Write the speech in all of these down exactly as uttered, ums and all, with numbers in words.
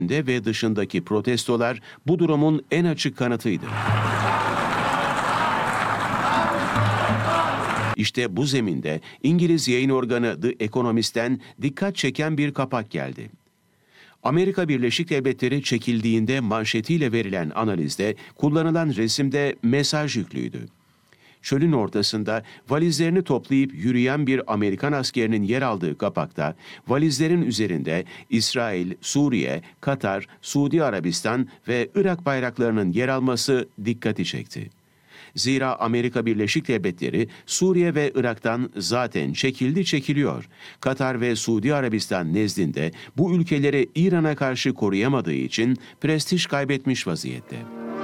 ve dışındaki protestolar bu durumun en açık kanıtıydı. İşte bu zeminde İngiliz yayın organı The Economist'ten dikkat çeken bir kapak geldi. Amerika Birleşik Devletleri çekildiğinde manşetiyle verilen analizde kullanılan resimde mesaj yüklüydü. Çölün ortasında valizlerini toplayıp yürüyen bir Amerikan askerinin yer aldığı kapakta valizlerin üzerinde İsrail, Suriye, Katar, Suudi Arabistan ve Irak bayraklarının yer alması dikkati çekti. Zira Amerika Birleşik Devletleri Suriye ve Irak'tan zaten çekildi çekiliyor. Katar ve Suudi Arabistan nezdinde bu ülkeleri İran'a karşı koruyamadığı için prestij kaybetmiş vaziyette.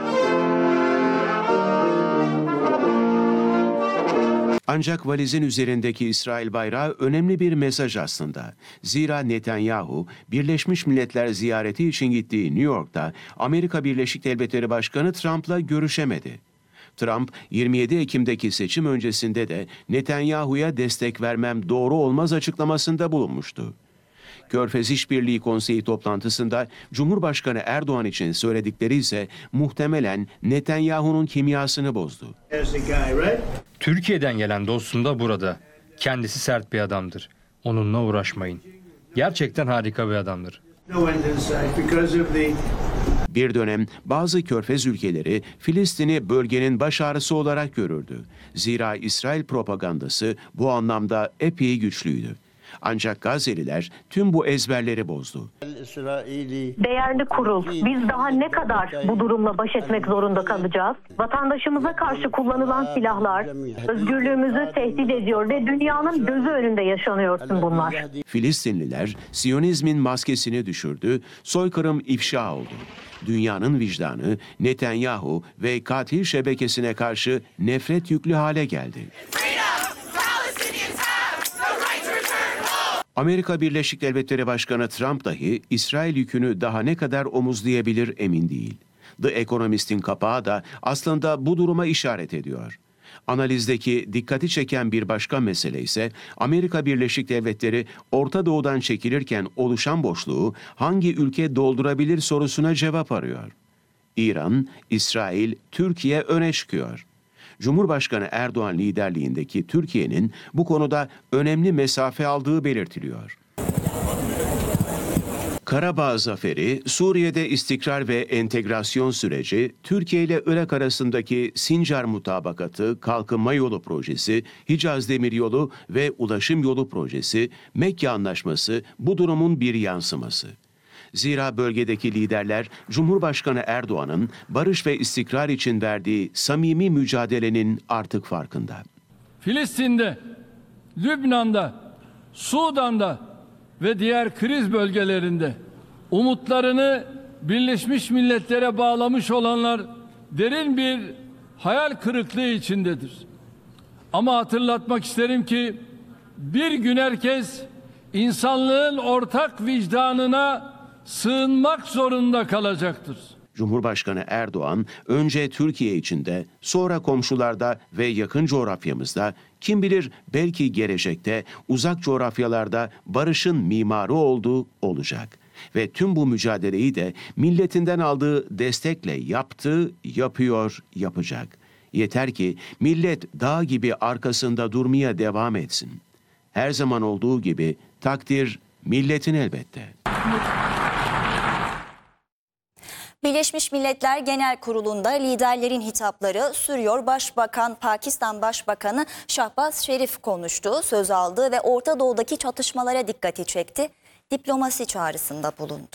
Ancak valizin üzerindeki İsrail bayrağı önemli bir mesaj aslında. Zira Netanyahu, Birleşmiş Milletler ziyareti için gittiği New York'ta Amerika Birleşik Devletleri Başkanı Trump'la görüşemedi. Trump, yirmi yedi Ekim'deki seçim öncesinde de Netanyahu'ya destek vermem doğru olmaz açıklamasında bulunmuştu. Körfez İşbirliği Konseyi toplantısında Cumhurbaşkanı Erdoğan için söyledikleri ise muhtemelen Netanyahu'nun kimyasını bozdu. Türkiye'den gelen dostum da burada. Kendisi sert bir adamdır. Onunla uğraşmayın. Gerçekten harika bir adamdır. Bir dönem bazı Körfez ülkeleri Filistin'i bölgenin baş ağrısı olarak görürdü. Zira İsrail propagandası bu anlamda epey güçlüydü. Ancak Gazze'liler tüm bu ezberleri bozdu. Değerli kurul, biz daha ne kadar bu durumla baş etmek zorunda kalacağız? Vatandaşımıza karşı kullanılan silahlar özgürlüğümüzü tehdit ediyor ve dünyanın gözü önünde yaşanıyor bunlar. Filistinliler Siyonizmin maskesini düşürdü, soykırım ifşa oldu. Dünyanın vicdanı Netanyahu ve katil şebekesine karşı nefret yüklü hale geldi. Amerika Birleşik Devletleri Başkanı Trump dahi İsrail yükünü daha ne kadar omuzlayabilir emin değil. The Economist'in kapağı da aslında bu duruma işaret ediyor. Analizdeki dikkati çeken bir başka mesele ise Amerika Birleşik Devletleri Orta Doğu'dan çekilirken oluşan boşluğu hangi ülke doldurabilir sorusuna cevap arıyor. İran, İsrail, Türkiye öne çıkıyor. Cumhurbaşkanı Erdoğan liderliğindeki Türkiye'nin bu konuda önemli mesafe aldığı belirtiliyor. Karabağ Zaferi, Suriye'de istikrar ve entegrasyon süreci, Türkiye ile Irak arasındaki Sincar Mutabakatı, Kalkınma Yolu Projesi, Hicaz Demiryolu ve Ulaşım Yolu Projesi, Mekke Anlaşması bu durumun bir yansıması. Zira bölgedeki liderler Cumhurbaşkanı Erdoğan'ın barış ve istikrar için verdiği samimi mücadelenin artık farkında. Filistin'de, Lübnan'da, Sudan'da ve diğer kriz bölgelerinde umutlarını Birleşmiş Milletler'e bağlamış olanlar derin bir hayal kırıklığı içindedir. Ama hatırlatmak isterim ki bir gün herkes insanlığın ortak vicdanına sığınmak zorunda kalacaktır. Cumhurbaşkanı Erdoğan önce Türkiye içinde, sonra komşularda ve yakın coğrafyamızda, kim bilir belki gelecekte uzak coğrafyalarda barışın mimarı oldu, olacak. Ve tüm bu mücadeleyi de milletinden aldığı destekle yaptı, yapıyor, yapacak. Yeter ki millet dağ gibi arkasında durmaya devam etsin. Her zaman olduğu gibi takdir milletin elbette. Birleşmiş Milletler Genel Kurulu'nda liderlerin hitapları sürüyor. Başbakan, Pakistan Başbakanı Şahbaz Şerif konuştu, söz aldı ve Orta Doğu'daki çatışmalara dikkati çekti. Diplomasi çağrısında bulundu.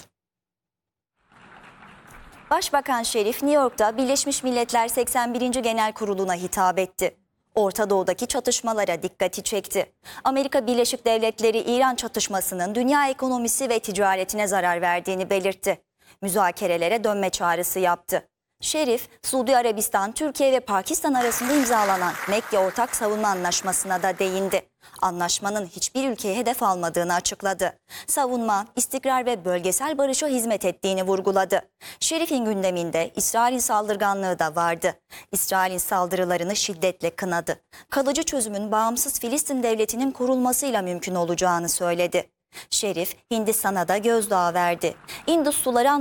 Başbakan Şerif, New York'ta Birleşmiş Milletler seksen birinci Genel Kurulu'na hitap etti. Orta Doğu'daki çatışmalara dikkati çekti. Amerika Birleşik Devletleri-İran çatışmasının dünya ekonomisi ve ticaretine zarar verdiğini belirtti. Müzakerelere dönme çağrısı yaptı. Şerif, Suudi Arabistan, Türkiye ve Pakistan arasında imzalanan Mekke Ortak Savunma Anlaşması'na da değindi. Anlaşmanın hiçbir ülkeye hedef almadığını açıkladı. Savunma, istikrar ve bölgesel barışa hizmet ettiğini vurguladı. Şerif'in gündeminde İsrail'in saldırganlığı da vardı. İsrail'in saldırılarını şiddetle kınadı. Kalıcı çözümün bağımsız Filistin devletinin kurulmasıyla mümkün olacağını söyledi. Şerif, Hindistan'a da gözdağı verdi. Indus suları